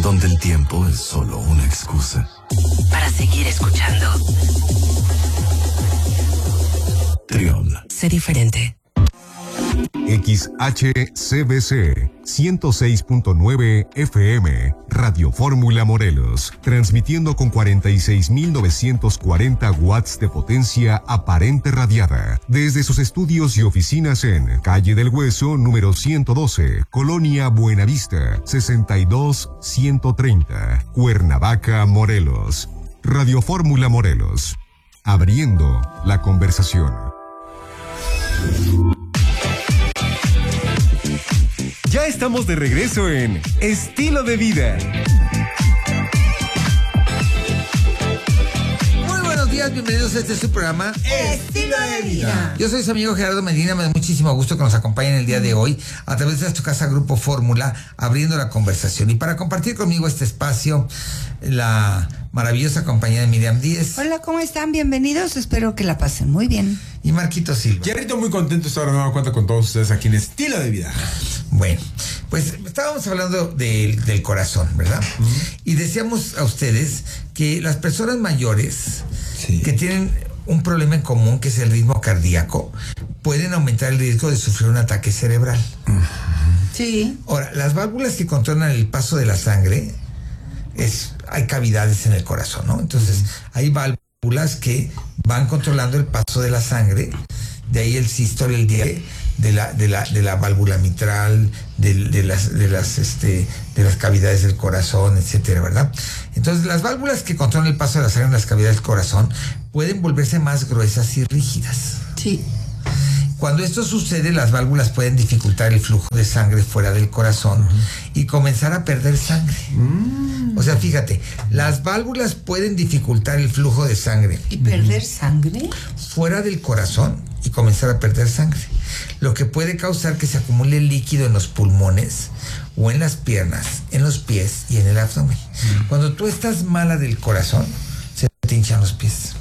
donde el tiempo es solo una excusa para seguir escuchando. Trión. Sé diferente. XHCBC 106.9 FM, Radio Fórmula Morelos, transmitiendo con 46.940 watts de potencia aparente radiada, desde sus estudios y oficinas en Calle del Hueso, número 112, Colonia Buenavista, 62130, Cuernavaca, Morelos. Radio Fórmula Morelos, abriendo la conversación. Ya estamos de regreso en Estilo de Vida. Muy buenos días, bienvenidos a este su programa Estilo de Vida. Yo soy su amigo Gerardo Medina, me da muchísimo gusto que nos acompañen el día de hoy a través de tu casa Grupo Fórmula, abriendo la conversación. Y para compartir conmigo este espacio, la maravillosa compañía de Miriam Díez. Hola, ¿cómo están? Bienvenidos, espero que la pasen muy bien. Y Marquito Silva. Gerardo, muy contento de estar de nueva cuenta con todos ustedes aquí en Estilo de Vida. Bueno, pues estábamos hablando del corazón, ¿verdad? Y decíamos a ustedes que las personas mayores que tienen un problema en común, que es el ritmo cardíaco, pueden aumentar el riesgo de sufrir un ataque cerebral. Sí. Ahora, las válvulas que controlan el paso de la sangre, hay cavidades en el corazón, ¿no? Entonces, hay válvulas que van controlando el paso de la sangre, de ahí el sístole, el diástole, de la válvula mitral, de las cavidades del corazón, etcétera, ¿verdad? Entonces, las válvulas que controlan el paso de la sangre en las cavidades del corazón pueden volverse más gruesas y rígidas. Sí. Cuando esto sucede, las válvulas pueden dificultar el flujo de sangre fuera del corazón y comenzar a perder sangre. O sea, fíjate, las válvulas pueden dificultar el flujo de sangre. ¿Y perder sangre? Fuera del corazón y comenzar a perder sangre, lo que puede causar que se acumule líquido en los pulmones o en las piernas, en los pies y en el abdomen. Cuando tú estás mala del corazón, se te hinchan los pies.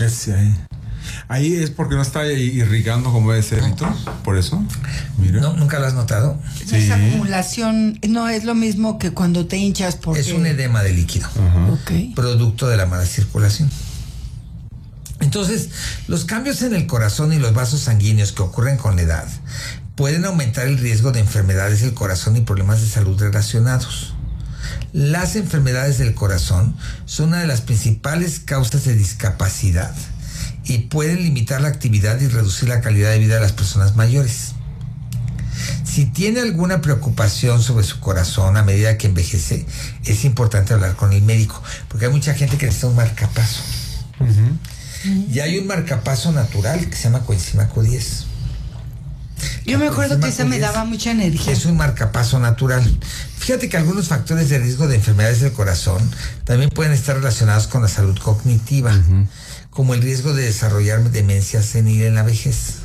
Ahí es porque no está irrigando como debe ser, por eso. Mira. ¿No? ¿Nunca lo has notado? Sí. Esa acumulación no es lo mismo que cuando te hinchas porque... Es un edema de líquido, producto de la mala circulación. Entonces, los cambios en el corazón y los vasos sanguíneos que ocurren con la edad pueden aumentar el riesgo de enfermedades del corazón y problemas de salud relacionados. Las enfermedades del corazón son una de las principales causas de discapacidad y pueden limitar la actividad y reducir la calidad de vida de las personas mayores. Si tiene alguna preocupación sobre su corazón a medida que envejece, es importante hablar con el médico, porque hay mucha gente que necesita un marcapaso. Y hay un marcapaso natural que se llama coenzima Q10. Yo me acuerdo que esa me daba mucha energía. Es un marcapaso natural. Fíjate que algunos factores de riesgo de enfermedades del corazón también pueden estar relacionados con la salud cognitiva, como el riesgo de desarrollar demencia senil en la vejez.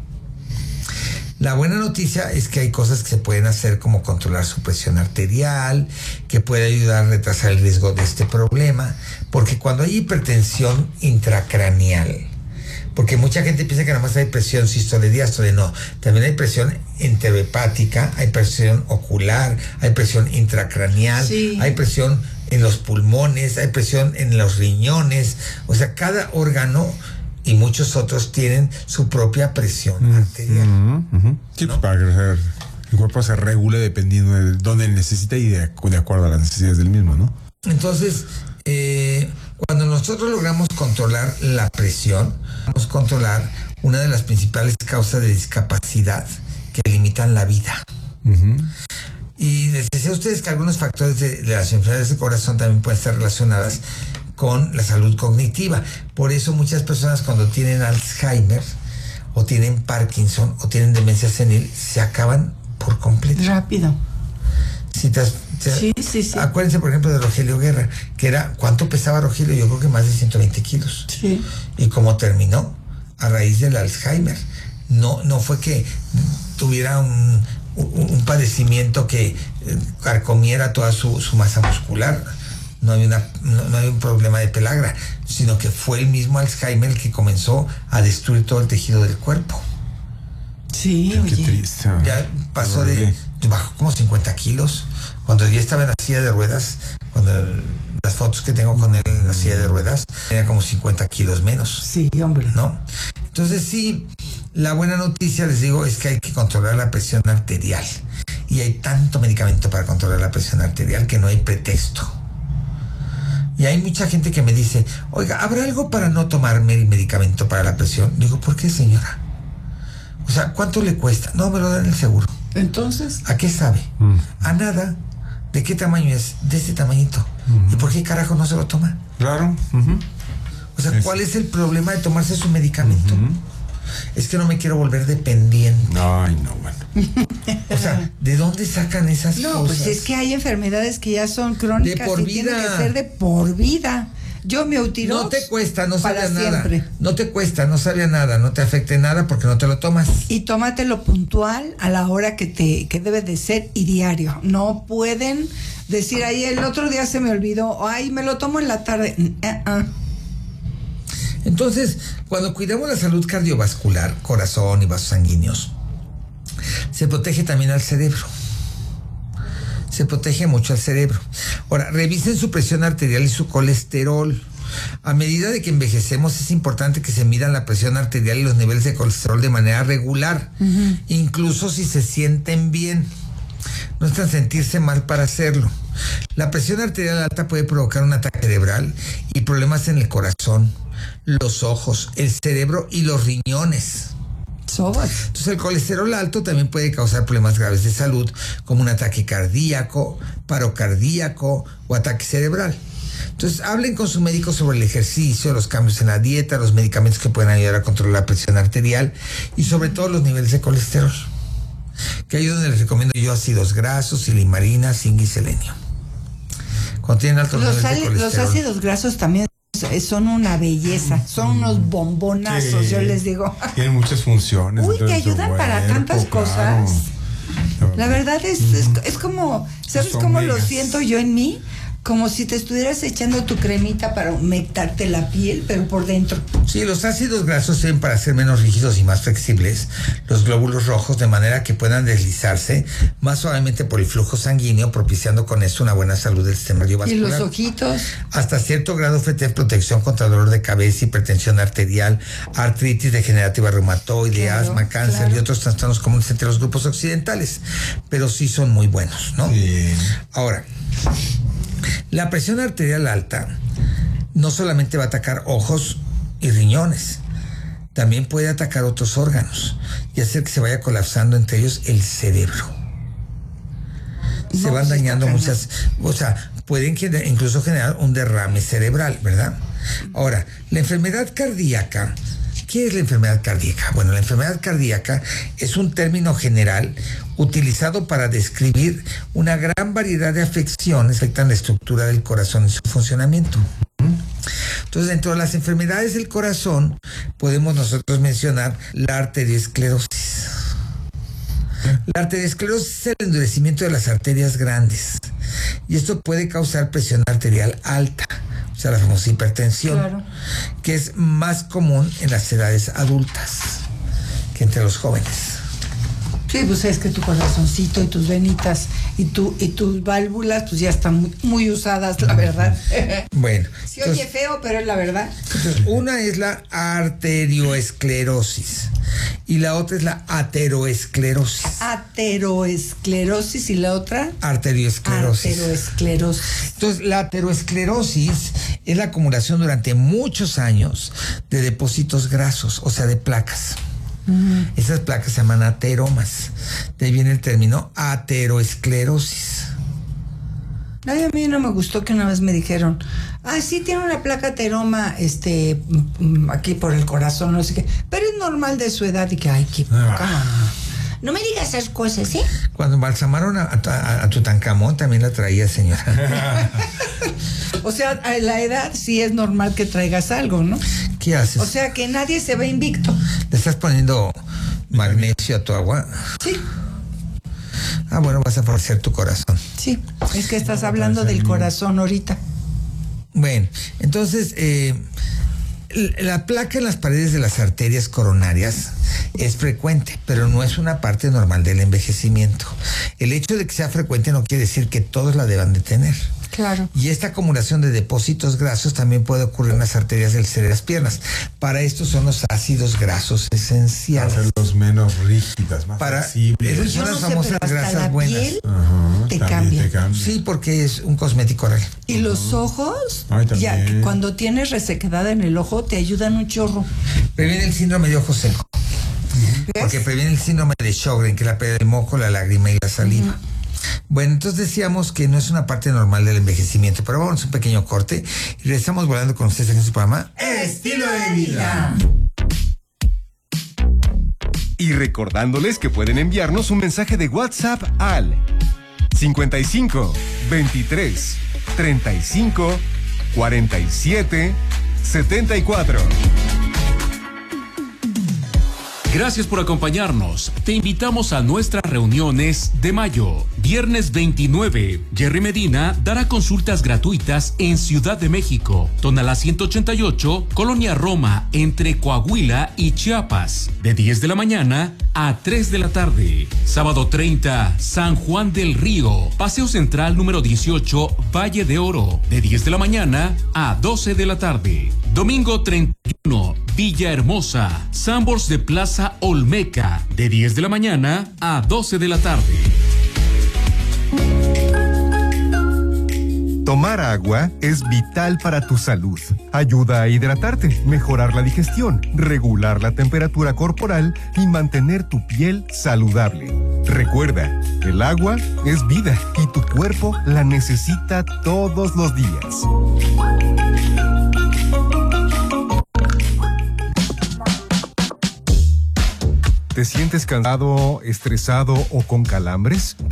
La buena noticia es que hay cosas que se pueden hacer, como controlar su presión arterial, que puede ayudar a retrasar el riesgo de este problema, porque cuando hay hipertensión intracraneal, porque mucha gente piensa que nada más hay presión sístole, diástole, no, también hay presión enterohepática, hay presión ocular, hay presión intracraneal, hay presión en los pulmones, hay presión en los riñones, o sea, cada órgano y muchos otros tienen su propia presión arterial. Sí, pues para que el cuerpo se regule dependiendo de dónde necesita y de acuerdo a las necesidades del mismo, ¿no? Entonces, cuando nosotros logramos controlar la presión, vamos a controlar una de las principales causas de discapacidad que limitan la vida. Y les decía a ustedes que algunos factores de las enfermedades del corazón también pueden estar relacionadas con la salud cognitiva. Por eso muchas personas, cuando tienen Alzheimer o tienen Parkinson o tienen demencia senil, se acaban por completo. Rápido. Sí. Acuérdense, por ejemplo, de Rogelio Guerra, que era, ¿cuánto pesaba Rogelio? Yo creo que más de 120 kilos. Sí. Y cómo terminó, a raíz del Alzheimer. No fue que tuviera un padecimiento que carcomiera toda su masa muscular. No hay un problema de pelagra, sino que fue el mismo Alzheimer el que comenzó a destruir todo el tejido del cuerpo. Sí, Qué triste. Ya pasó bajó como 50 kilos. Cuando yo estaba en la silla de ruedas, las fotos que tengo con él en la silla de ruedas, tenía como 50 kilos menos. Sí, hombre. ¿No? Entonces sí, la buena noticia, les digo, es que hay que controlar la presión arterial. Y hay tanto medicamento para controlar la presión arterial que no hay pretexto. Y hay mucha gente que me dice, oiga, ¿habrá algo para no tomarme el medicamento para la presión? Digo, ¿por qué, señora? O sea, ¿cuánto le cuesta? No, me lo dan el seguro. Entonces, ¿A qué sabe? A nada. ¿De qué tamaño es? De este tamañito. ¿Y por qué carajo no se lo toma? Claro. O sea, ¿cuál es el problema de tomarse su medicamento? Es que no me quiero volver dependiente. Ay, no, bueno. O sea, ¿de dónde sacan esas no, cosas? pues es que hay enfermedades que ya son crónicas De por y vida. tienen que ser de por vida. Yo me utilizo. No te cuesta, no para sabe nada. siempre. No te cuesta, no sabe nada, no te afecte nada porque no te lo tomas. Y tómatelo puntual a la hora que debe de ser y diario. No pueden decir, ahí el otro día se me olvidó, ay, me lo tomo en la tarde. Entonces, cuando cuidamos la salud cardiovascular, corazón y vasos sanguíneos, se protege también al cerebro. Se protege mucho al cerebro. Ahora, revisen su presión arterial y su colesterol. A medida de que envejecemos es importante que se midan la presión arterial y los niveles de colesterol de manera regular, incluso si se sienten bien. No necesitan sentirse mal para hacerlo. La presión arterial alta puede provocar un ataque cerebral y problemas en el corazón, los ojos, el cerebro y los riñones. Entonces el colesterol alto también puede causar problemas graves de salud como un ataque cardíaco, paro cardíaco o ataque cerebral. Entonces hablen con su médico sobre el ejercicio, los cambios en la dieta, los medicamentos que pueden ayudar a controlar la presión arterial y sobre todo los niveles de colesterol. Que ahí es donde les recomiendo yo ácidos grasos, silimarina, zinc y selenio. Cuando tienen altos niveles de colesterol. Los ácidos grasos también son una belleza, son unos bombonazos, Sí. yo les digo. Tienen muchas funciones. Uy, dentro te de tu ayudan para cuerpo, tantas claro. cosas. La verdad es como, ¿sabes Los cómo lo omegas. siento yo en mí? Como si te estuvieras echando tu cremita para humectarte la piel, pero por dentro. Sí, los ácidos grasos sirven para hacer menos rígidos y más flexibles los glóbulos rojos de manera que puedan deslizarse más suavemente por el flujo sanguíneo, propiciando con esto una buena salud del sistema Y cardiovascular. los ojitos. Hasta cierto grado ofrece protección contra dolor de cabeza, hipertensión arterial, artritis degenerativa reumatoide, Claro, asma, cáncer claro. y otros trastornos comunes entre los grupos occidentales. Pero sí son muy buenos, ¿no? Bien. Ahora, la presión arterial alta no solamente va a atacar ojos y riñones, también puede atacar otros órganos y hacer que se vaya colapsando entre ellos el cerebro. Se No, van pues dañando está muchas, o sea, pueden incluso generar un derrame cerebral, ¿verdad? Ahora, la enfermedad cardíaca. ¿Qué es la enfermedad cardíaca? Bueno, la enfermedad cardíaca es un término general utilizado para describir una gran variedad de afecciones que afectan la estructura del corazón y su funcionamiento. Entonces, dentro de las enfermedades del corazón, podemos nosotros mencionar la arteriosclerosis. La arteriosclerosis es el endurecimiento de las arterias grandes y esto puede causar presión arterial alta, o sea, la famosa hipertensión, Claro. que es más común en las edades adultas que entre los jóvenes. Sí, pues es que tu corazoncito y tus venitas y tus válvulas pues ya están muy usadas, la verdad. Bueno, Sí oye feo, pero es la verdad. entonces, una es la arterioesclerosis y la otra es la ateroesclerosis. Ateroesclerosis y la otra Arteriosclerosis. ateroesclerosis. Entonces, la aterosclerosis es la acumulación durante muchos años de depósitos grasos, o sea, de placas. Esas placas se llaman ateromas. De ahí viene el término ateroesclerosis. Ay, a mí no me gustó que una vez me dijeron, sí tiene una placa ateroma, aquí por el corazón, no sé qué, pero es normal de su edad. Y que, ay, qué poca. No me digas esas cosas, ¿eh? Cuando embalsamaron a Tutankamón también la traía, señora. O sea, a la edad sí es normal que traigas algo, ¿no? ¿Qué haces? O sea, que nadie se ve invicto. ¿Le estás poniendo magnesio a tu agua? Sí, Bueno, vas a forcer tu corazón. sí. Es que estás hablando del corazón ahorita. Bueno, entonces, La placa en las paredes de las arterias coronarias es frecuente, pero no es una parte normal del envejecimiento. El hecho de que sea frecuente no quiere decir que todos la deban de tener. Claro. Y esta acumulación de depósitos grasos también puede ocurrir en las arterias del cerebro y las piernas. Para esto son los ácidos grasos esenciales. Hacerlos menos rígidas, más flexibles. Esas son las famosas grasas buenas. Piel Ajá, te también cambia. Sí, porque es un cosmético real. Y los ojos, Ay, también. ya que cuando tienes resequedad en el ojo, te ayudan un chorro. Previene el síndrome de ojo seco. Porque previene el síndrome de Sjögren, que es la pérdida del moco, la lágrima y la saliva. Bueno, entonces decíamos que no es una parte normal del envejecimiento, pero vamos a un pequeño corte y regresamos volando con ustedes en su programa Estilo de vida. Y recordándoles que pueden enviarnos un mensaje de WhatsApp al 55 23 35 47 74. Gracias por acompañarnos. Te invitamos a nuestras reuniones de mayo. Viernes 29, Jerry Medina dará consultas gratuitas en Ciudad de México, Tonalá 188, Colonia Roma, entre Coahuila y Chiapas, de 10 de la mañana a 3 de la tarde. Sábado 30, San Juan del Río, Paseo Central número 18, Valle de Oro, de 10 de la mañana a 12 de la tarde. Domingo 31, Villahermosa, Sambors de Plaza Olmeca, de 10 de la mañana a 12 de la tarde. Tomar agua es vital para tu salud. Ayuda a hidratarte, mejorar la digestión, regular la temperatura corporal y mantener tu piel saludable. Recuerda, el agua es vida y tu cuerpo la necesita todos los días. ¿Te sientes cansado, estresado o con calambres?